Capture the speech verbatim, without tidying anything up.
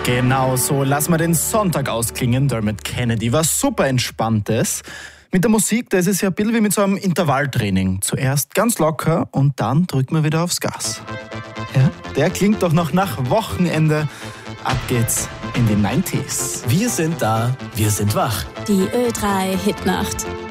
Genau so, lassen wir den Sonntag ausklingen. Dermot Kennedy, was super Entspanntes. Mit der Musik, da ist es ja ein bisschen wie mit so einem Intervalltraining. Zuerst ganz locker und dann drücken wir wieder aufs Gas. Ja, der klingt doch noch nach Wochenende. Ab geht's in die neunziger. Wir sind da, wir sind wach. Die Ö drei Hitnacht.